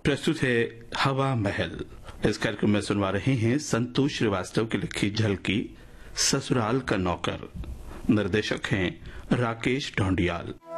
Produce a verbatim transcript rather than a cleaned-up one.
प्रस्तुत है हवा महल। इस कार्यक्रम में सुनवा रहे हैं संतोष श्रीवास्तव की लिखी झलकी ससुराल का नौकर। निर्देशक हैं राकेश ढोंडियाल।